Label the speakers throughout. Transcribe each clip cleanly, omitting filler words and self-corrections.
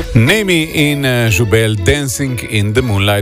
Speaker 1: Nemi in Žubel, Dancing in the Moonlight.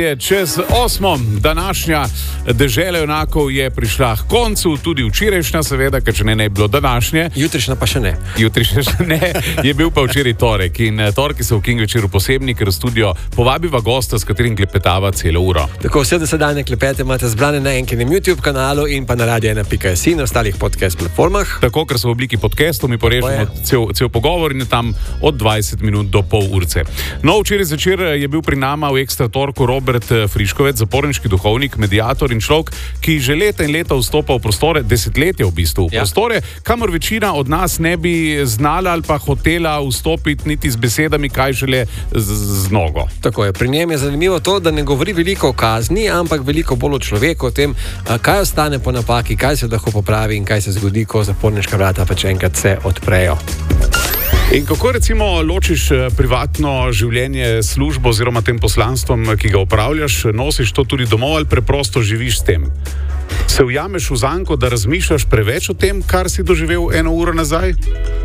Speaker 1: 7:10, današnja dežela junakov je prišla k koncu, tudi včerajšnja, seveda, ker če ne bi bilo današnje.
Speaker 2: Jutrišnja pa še ne.
Speaker 1: Jutrišnja še ne, je bil pa včeraj torek in torki so v King večeru posebni, ker v studio povabiva gosta, s katerim klepetava celo uro.
Speaker 2: Tako vse dosedanje klepete imate zbrane na enkinem YouTube kanalu in pa na radio1.si in ostalih podcast platformah.
Speaker 1: Tako, ker so v obliki podcastov, mi porežemo cel pogovor in je tam od 20 minut do pol urce. No, včeraj zvečer je bil pri nama v Ekstra torku Robert Friškovec, zaporniški duhovnik, mediator in človek, ki že leta in leta vstopa v prostore, desetletja v bistvu, v prostore, kamor večina od nas ne bi znala ali pa hotela vstopiti niti z besedami, kaj šele z nogo.
Speaker 2: Tako je, pri njem je zanimivo to, da ne govori veliko o kazni, ampak veliko bolj o človeku, o tem, kaj ostane po napaki, kaj se lahko popravi in kaj se zgodi, ko zaporniška vrata pač enkrat se odprejo.
Speaker 1: In kako recimo ločiš privatno življenje, službo oziroma tem poslanstvom, ki ga opravljaš, nosiš to tudi domov ali preprosto živiš s tem? Se ujameš v zanko, da razmišljaš preveč o tem, kar si doživel eno uro nazaj?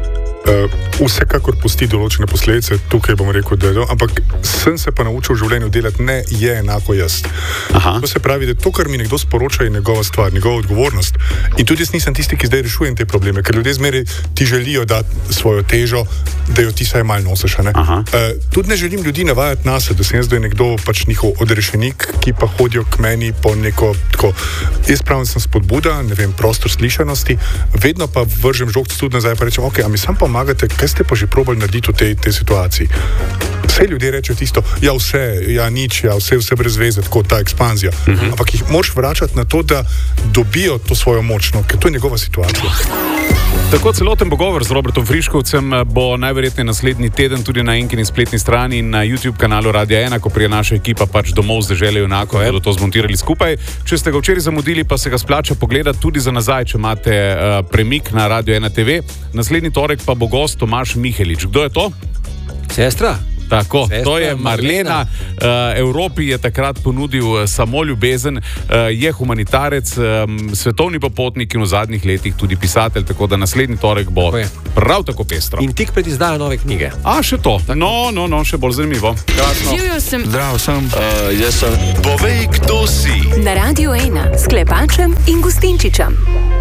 Speaker 3: Vsekakor pusti določene posledice, tukaj bom rekel, da je to, ampak sem se pa naučil v življenju delati ne je enako jaz. To se pravi, da to, kar mi nekdo sporoča, je njegova stvar, njegova odgovornost. In tudi jaz nisem tisti, ki zdaj rešujem te probleme, ker ljudje zmeraj ti želijo dati svojo težo, da jo ti saj malo nosiš. Tudi ne želim ljudi navajati nase, da sem jaz zdaj nekdo pač njihov odrešenik, ki pa hodijo k meni po neko tako. Jaz pravim, sem spodbuda, ne vem, prostor slišanosti, vedno pa vržem žogc tudi nazaj pa rečem, ok, a mi sam pomagate, kaj ste pa že probali narediti v tej situaciji? Vse ljudje rečejo tisto, ja vse, ja nič, ja vse brez veze, tako ta ekspanzija. Ampak jih moraš vračati na to, da dobijo to svojo moč, ker to je njegova situacija.
Speaker 1: Tako celoten pogovor z Robertom Friškovcem bo najverjetneje naslednji teden tudi na enkini spletni strani in na YouTube kanalu Radia 1, ko prije naša ekipa pač domov z dežele junakov, bodo to zmontirali skupaj. Če ste ga včeraj zamudili, pa se ga splača pogledati tudi za nazaj, če imate premik na Radio 1 TV. Naslednji torek pa bo gost Tomaž Mihelič. Kdo je to?
Speaker 2: Sestra.
Speaker 1: Tako, to je Marlena. Evropi je takrat ponudil samo ljubezen, je humanitarec, svetovni popotnik in v zadnjih letih tudi pisatelj, tako da naslednji torek bo prav tako pestro.
Speaker 2: In tik pred izdajo nove knjige.
Speaker 1: Še to. No, še bolj zanimivo.
Speaker 4: Živjo sem.
Speaker 5: Zdravo sem.
Speaker 4: Jaz sem. Povej, kdo si. Na Radio 1 s Klepačem in Gustinčičem.